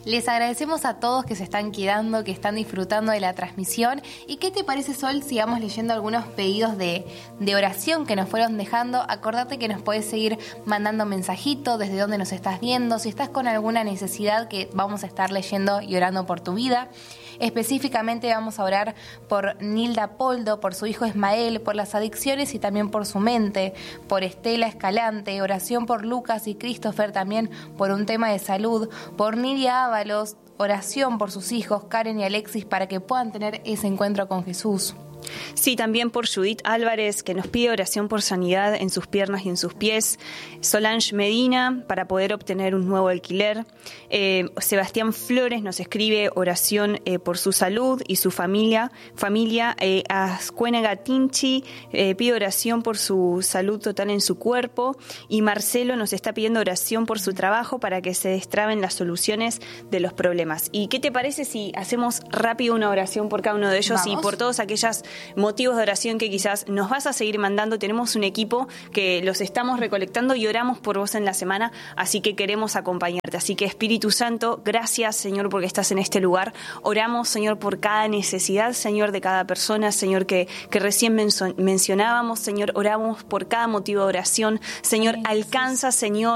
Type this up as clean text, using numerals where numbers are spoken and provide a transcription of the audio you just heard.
Les agradecemos a todos que se están quedando, que están disfrutando de la transmisión. ¿Y qué te parece, Sol, si vamos leyendo algunos pedidos de oración que nos fueron dejando? Acordate que nos podés seguir mandando mensajitos desde donde nos estás viendo, si estás con alguna necesidad que vamos a estar leyendo y orando por tu vida. Específicamente vamos a orar por Nilda Poldo, por su hijo Ismael, por las adicciones y también por su mente, por Estela Escalante, oración por Lucas y Christopher también por un tema de salud, por Nidia Ábalos, oración por sus hijos Karen y Alexis para que puedan tener ese encuentro con Jesús. Sí, también por Judith Álvarez, que nos pide oración por sanidad en sus piernas y en sus pies. Solange Medina, para poder obtener un nuevo alquiler. Sebastián Flores nos escribe oración por su salud y su familia. Ascuénaga Tinchi pide oración por su salud total en su cuerpo. Y Marcelo nos está pidiendo oración por su trabajo para que se destraben las soluciones de los problemas. ¿Y qué te parece si hacemos rápido una oración por cada uno de ellos? Vamos. Y por todos aquellos motivos de oración que quizás nos vas a seguir mandando? Tenemos un equipo que los estamos recolectando y oramos por vos en la semana, así que queremos acompañarte. Así que Espíritu Santo, gracias, Señor, porque estás en este lugar. Oramos, Señor, por cada necesidad, Señor, de cada persona, Señor, que recién mencionábamos, Señor, oramos por cada motivo de oración. Señor, alcanza, Señor,